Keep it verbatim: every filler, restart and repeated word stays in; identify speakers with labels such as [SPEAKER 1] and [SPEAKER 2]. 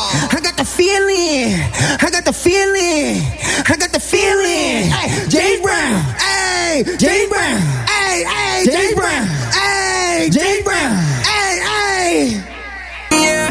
[SPEAKER 1] I got the feeling. I got the feeling. I got the feeling. Hey, James Brown. Hey, James Brown. Hey, hey, James Brown. Hey, James Brown.